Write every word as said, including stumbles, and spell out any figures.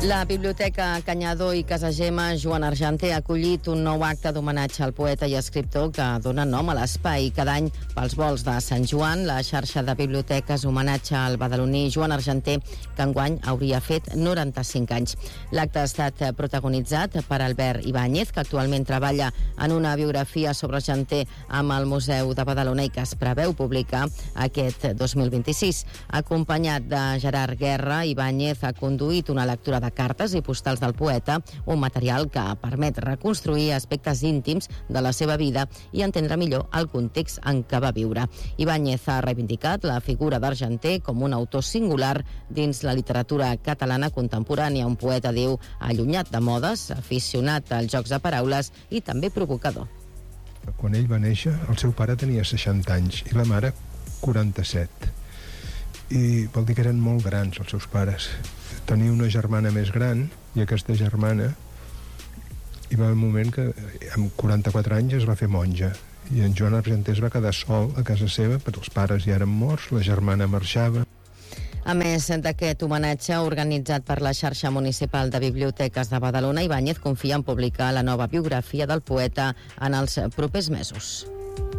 La Biblioteca Canyadó i Casa Gemma Joan Argenter ha acollit un nou acte d'homenatge al poeta i escriptor que dona nom a l'espai. Cada any, pels volts de Sant Joan, la xarxa de biblioteques homenatge al badaloní Joan Argenter, que enguany hauria fet noranta-cinc anys. L'acte ha estat protagonitzat per Albert Ibáñez, que actualment treballa en una biografia sobre Argenter amb el Museu de Badalona i que es preveu publicar aquest dos mil vint-i-sis. Acompanyat de Gerard Guerra, Ibáñez ha conduït una lectura de cartes i postals del poeta, un material que permet reconstruir aspectes íntims de la seva vida i entendre millor el context en què va viure. Ibáñez ha reivindicat la figura d'Argenter com un autor singular dins la literatura catalana contemporània, un poeta, diu, allunyat de modes, aficionat als jocs de paraules i també provocador. Quan ell va néixer, el seu pare tenia seixanta anys i la mare quaranta-set. I vol dir que eren molt grans els seus pares. Tenia una germana més gran i aquesta germana hi va haver un moment que amb quaranta-quatre anys es va fer monja i en Joan Argenter es va quedar sol a casa seva perquè els pares ja eren morts, la germana marxava. A més d'aquest homenatge organitzat per la xarxa municipal de biblioteques de Badalona, Ibáñez confia en publicar la nova biografia del poeta en els propers mesos.